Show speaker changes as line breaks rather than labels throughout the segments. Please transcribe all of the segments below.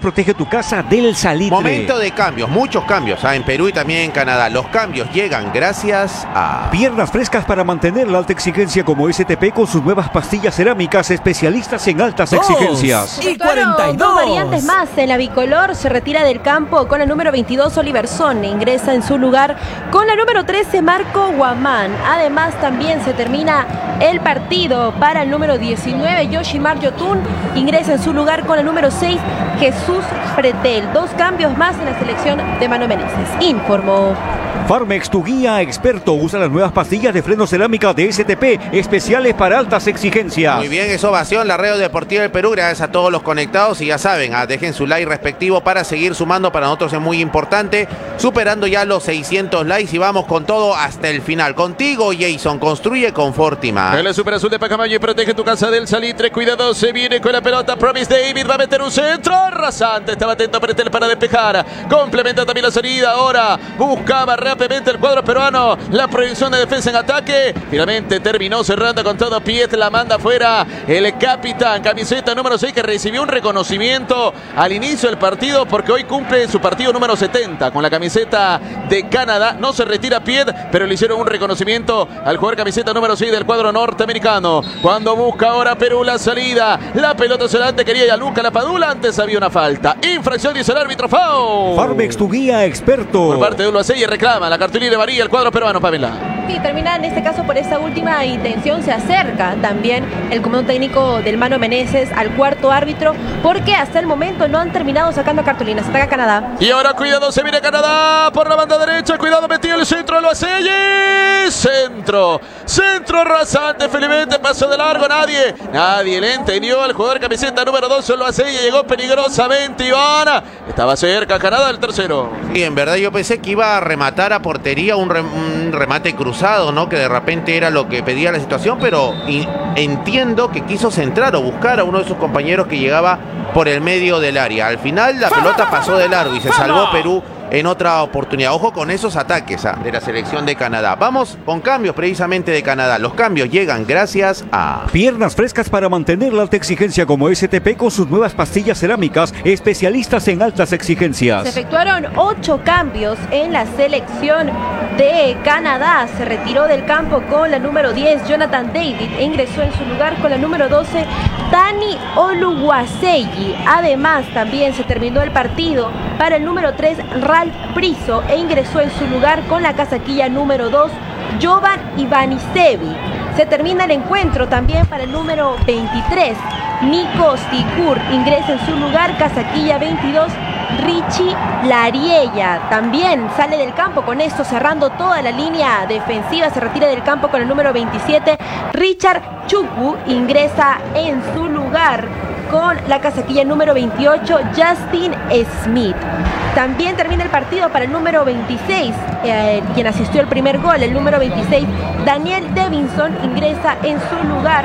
protege tu casa del salitre.
Momento de cambios, muchos cambios, en Perú y también en Canadá. Los cambios llegan gracias a
Piernas frescas para mantener la alta exigencia como STP con sus nuevas pastillas cerámicas especialistas en altas exigencias.
Y 42. Dos variantes más. En la bicolor se retira del campo con la número 22 Oliver Son. Ingresa en su lugar con la número 13 Marco Guamán. Además también se termina el partido para el número 19 Yoshimar Yotun. Ingresa en su lugar con el número 6 Jesús Pretel. Dos cambios más en la selección de Mano Meneses. Informó
Farmex, tu guía experto, usa las nuevas pastillas de freno cerámica de STP, especiales para altas exigencias.
Muy bien, es ovación la Radio Deportiva del Perú. Gracias a todos los conectados y ya saben, dejen su like respectivo para seguir sumando. Para nosotros es muy importante, superando ya los 600 likes y vamos con todo hasta el final. Contigo, Jason, construye con Fortima.
El super azul de Pacamayo y protege tu casa del salitre. Cuidado, se viene con la pelota. Promise David va a meter un centro rasante. Estaba atento Pretel para despejar. Complementa también la salida. Ahora buscaba rápidamente el cuadro peruano la proyección de defensa en ataque. Finalmente terminó cerrando con todo. Piet la manda afuera el capitán, camiseta número 6, que recibió un reconocimiento al inicio del partido porque hoy cumple su partido número 70 con la camiseta de Canadá. No se retira Piet, pero le hicieron un reconocimiento al jugador camiseta número 6 del cuadro norteamericano. Cuando busca ahora Perú la salida, la pelota hacia adelante, quería Yaluca la Padula, antes había una falta. Infracción, dice el árbitro, foul.
Farmex, tu guía experto.
Por parte de Uluacey reclama la cartulina amarilla el cuadro peruano, Pamela.
Sí, termina en este caso por esta última intención. Se acerca también el comando técnico del Mano Meneses al cuarto árbitro, porque hasta el momento no han terminado sacando cartulinas. Ataca Canadá.
Y ahora cuidado, se viene Canadá por la banda derecha. Cuidado, metió el centro de Loacelle. Centro rasante, felizmente pasó de largo. Nadie le entendió al jugador camiseta número 2 Loacelle. Llegó peligrosamente Ivana. Estaba cerca Canadá el tercero.
Y en verdad yo pensé que iba a rematar a portería un remate cruzado, ¿no? Que de repente era lo que pedía la situación, pero entiendo que quiso centrar o buscar a uno de sus compañeros que llegaba por el medio del área. Al final la pelota pasó de largo y se salvó Perú en otra oportunidad. Ojo con esos ataques de la selección de Canadá. Vamos con cambios precisamente de Canadá. Los cambios llegan gracias a
Piernas frescas para mantener la alta exigencia como STP con sus nuevas pastillas cerámicas especialistas en altas exigencias.
Se efectuaron 8 cambios en la selección de Canadá. Se retiró del campo con la número 10 Jonathan David e ingresó en su lugar con la número 12 Dani Oluwaseyi. Además también se terminó el partido para el número 3 Ralph Priso e ingresó en su lugar con la casaquilla número 2 Jovan Ivanisevic. Se termina el encuentro también para el número 23 Nico Stikur, ingresa en su lugar casaquilla 22 Richie Lariella. También sale del campo con esto, cerrando toda la línea defensiva. Se retira del campo con el número 27 Richard Chukwu, ingresa en su lugar con la casaquilla número 28 Justin Smith. También termina el partido para el número 26, quien asistió al primer gol, el número 26, Daniel Devinson, ingresa en su lugar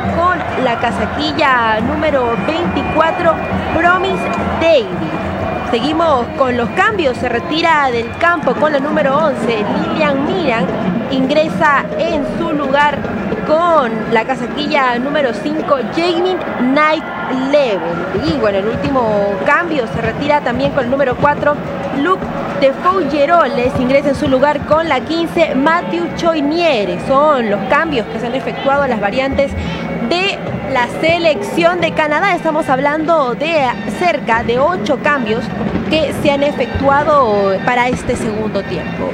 con la casaquilla número 24, Promise David. Seguimos con los cambios, se retira del campo con la número 11, Lilian Miran, ingresa en su lugar con la casaquilla número 5, Jamie Knight Level. Y bueno, el último cambio se retira también con el número 4, Luke de Fougeroles, ingresa en su lugar con la 15, Matthew Choiniere. Son los cambios que se han efectuado, las variantes de la selección de Canadá. Estamos hablando de cerca de 8 cambios que se han efectuado para este segundo tiempo.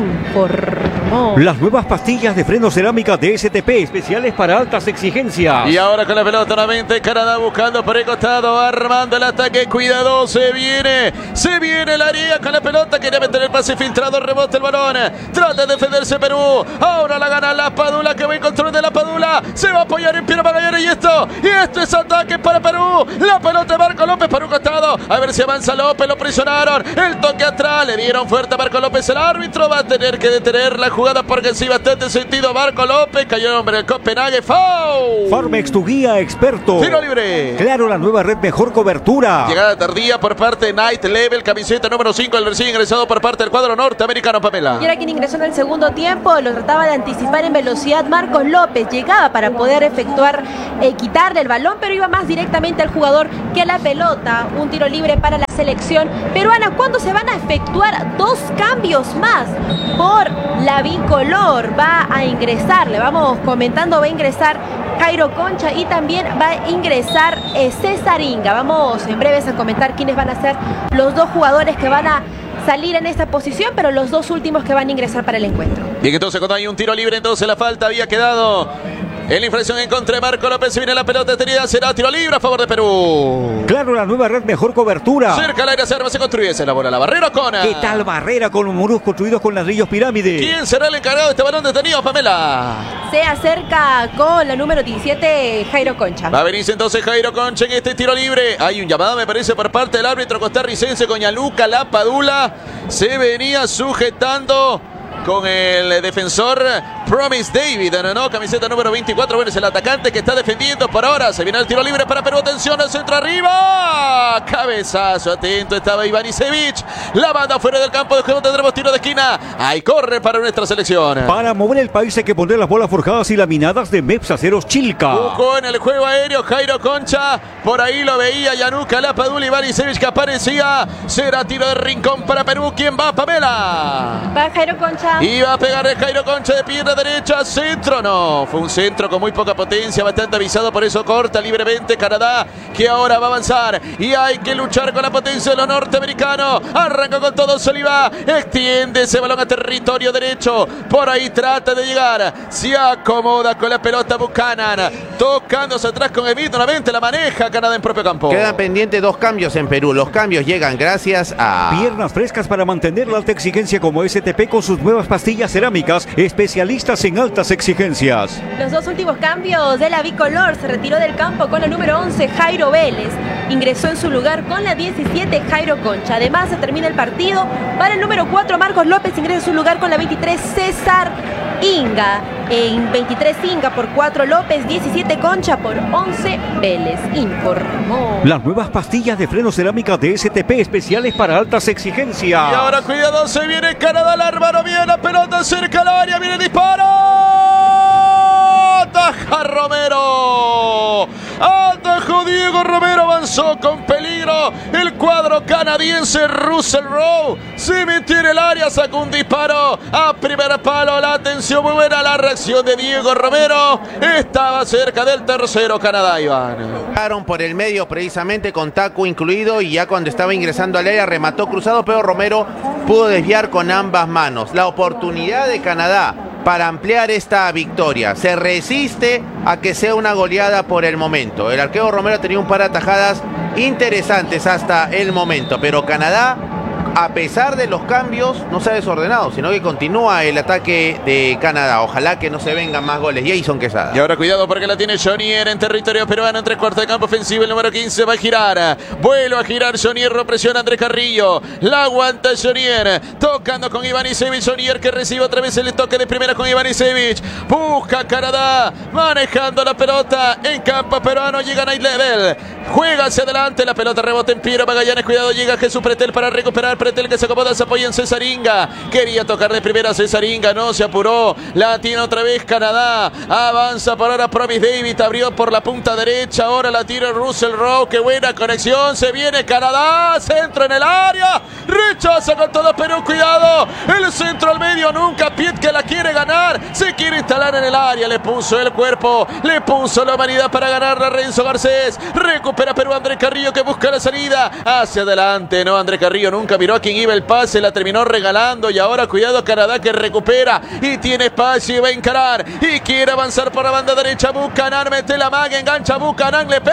Informó
las nuevas pastillas de freno cerámica de STP, especiales para altas exigencias.
Y ahora con la pelota nuevamente Canadá buscando por el costado, armando el ataque. Cuidado, se viene el área con la pelota, quería meter el pase filtrado, rebote el balón, trata de defenderse Perú. Ahora la gana la Padula, que va en control de la Padula, se va a apoyar en Piero Magallanes y esto es ataque para Perú. La pelota de Marco López por un costado, a ver si avanza López, lo presionaron, el toque atrás, le dieron fuerte a Marco López. El árbitro va a tener que detener la jugada porque sí, bastante sentido. Marco López cayó el hombre del Copenhague, foul.
Farmex, tu guía experto.
Tiro libre.
Claro, la nueva red, mejor cobertura.
Llegada tardía por parte de Night Level, camiseta número 5, el recién ingresado por parte del cuadro norteamericano, Pamela.
Y era quien ingresó en el segundo tiempo, lo trataba de anticipar en velocidad Marcos López, llegaba para poder efectuar quitarle el balón, pero iba más directamente al jugador que a la pelota. Un tiro libre para la selección peruana. ¿Cuándo se van a efectuar 2 cambios más por la bicolor? Va a ingresar, le vamos comentando, va a ingresar Jairo Concha y también va a ingresar César Inga. Vamos en breves a comentar quiénes van a ser los 2 jugadores que van a salir en esta posición, pero los 2 últimos que van a ingresar para el encuentro.
Bien, entonces cuando hay un tiro libre, entonces la falta había quedado en la infracción en contra de Marco López. Se viene la pelota detenida, será tiro libre a favor de Perú.
Claro, la nueva red, mejor cobertura.
Cerca al aire, se arma, se construye, se elabora la barrera Cona.
¿Qué tal barrera con muros construidos con ladrillos pirámide?
¿Quién será el encargado de este balón detenido, Pamela?
Se acerca con la número 17, Jairo Concha.
Va a venirse entonces Jairo Concha en este tiro libre. Hay un llamado, me parece, por parte del árbitro costarricense con Gianluca Lapadula. Se venía sujetando con el defensor Promise David, no, camiseta número 24, bueno, es el atacante que está defendiendo por ahora. Se viene el tiro libre para Perú, atención, el centro arriba, cabezazo, atento, estaba Ivanisevic, la banda fuera del campo de juego, tendremos tiro de esquina, ahí corre para nuestra selección.
Para mover el país hay que poner las bolas forjadas y laminadas de MEPS Aceros Chilca.
Buscó en el juego aéreo Jairo Concha, por ahí lo veía Gianluca Lapadula, Ivanisevic que aparecía, será tiro de rincón para Perú. ¿Quién va, Pamela?
Va Jairo Concha.
Y va a pegar el Jairo Concha de pierna derecha, centro, no, fue un centro con muy poca potencia, bastante avisado, por eso corta libremente Canadá, que ahora va a avanzar y hay que luchar con la potencia de los norteamericanos. Arranca con todo Soliva, extiende ese balón a territorio derecho, por ahí trata de llegar, se acomoda con la pelota Buchanan, tocándose atrás con Emit, nuevamente la maneja Canadá en propio campo.
Quedan pendientes 2 cambios en Perú. Los cambios llegan gracias a
Piernas frescas para mantener la alta exigencia como STP con sus nuevas pastillas cerámicas, especialistas en altas exigencias.
Los 2 últimos cambios de la bicolor. Se retiró del campo con la número 11, Jairo Vélez. Ingresó en su lugar con la 17, Jairo Concha. Además, se termina el partido. Para el número 4, Marcos López ingresa en su lugar con la 23, César Inga. En 23 Inga por 4 López, 17 Concha por 11 Vélez. Informó.
Las nuevas pastillas de freno cerámica de STP especiales para altas exigencias.
Y ahora cuidado, se viene Canadá, la hermano, viene la pelota cerca al área, viene el disparo. Ataja Romero. Atajó Diego Romero, avanzó con peligro el cuadro canadiense. Russell Rowe se metió en el área, sacó un disparo a primer palo. La atención muy buena, la reacción de Diego Romero. Estaba cerca del tercero Canadá, Iván.
por el medio precisamente con taco incluido y ya cuando estaba ingresando al área remató cruzado, pero Romero pudo desviar con ambas manos. La oportunidad de Canadá para ampliar esta victoria. Se resiste a que sea una goleada por el momento. El arquero Romero tenía un par de atajadas interesantes hasta el momento, pero Canadá, a pesar de los cambios, no se ha desordenado, sino que continúa el ataque de Canadá. Ojalá que no se vengan más goles. Jason Quesada.
Y ahora cuidado porque la tiene Jonier en territorio peruano, en 3/4 de campo ofensivo. El número 15 va a girar. Vuelve a girar Jonier, lo presiona Andrés Carrillo. La aguanta Jonier, tocando con Ivanisevic. Jonier que recibe otra vez el toque de primera con Ivanisevic. Busca Canadá, manejando la pelota en campo peruano. Llega Night Level, juega hacia adelante, la pelota rebota en Piero Magallanes. Cuidado, llega Jesús Pretel para recuperar. Pretel que se acomoda, se apoya en César Inga. Quería tocar de primera César Inga, no se apuró. La tiene otra vez Canadá. Avanza por ahora Promise David, abrió por la punta derecha. Ahora la tira Russell Rowe. Qué buena conexión. Se viene Canadá. Centro en el área. Rechaza con todo Perú. Cuidado. El centro al medio. Nunca Piet que la quiere ganar. Se quiere instalar en el área. Le puso el cuerpo. Le puso la humanidad para ganarla Renzo Garcés. Recupera Perú. Andrés Carrillo que busca la salida. Hacia adelante. No, Andrés Carrillo nunca miró a quién iba el pase. La terminó regalando. Y ahora cuidado Canadá que recupera. Y tiene espacio y va a encarar. Y quiere avanzar por la banda derecha. Buchanan mete la maga. Engancha Buchanan. Le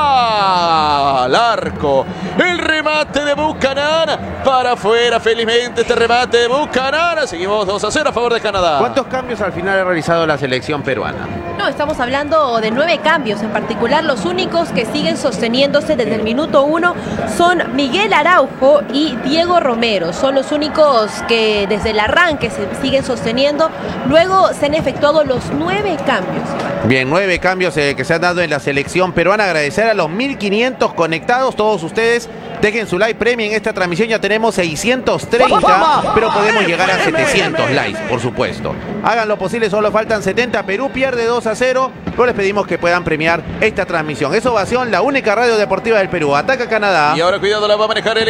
pega al arco. El remate de Buchanan. Para afuera. Felizmente este remate de Buchanan. Seguimos 2-0 a favor de Canadá.
¿Cuántos cambios al final ha realizado la selección peruana?
No, estamos hablando de 9 cambios. En particular, los únicos que siguen sosteniéndose desde el minuto 1 son Miguel Araujo y Diego Romero. Son los únicos que desde el arranque se siguen sosteniendo. Luego se han efectuado los 9 cambios.
Bien, 9 cambios que se han dado en la selección peruana. Agradecer a los 1500 conectados, todos ustedes Dejen su like, premien esta transmisión. Ya tenemos 630, pero podemos llegar a 700 likes, por supuesto. Hagan lo posible, solo faltan 70. Perú pierde 2-0, pero les pedimos que puedan premiar esta transmisión. Es Ovación, la única radio deportiva del Perú. Ataca Canadá.
Y ahora cuidado, la va a manejar el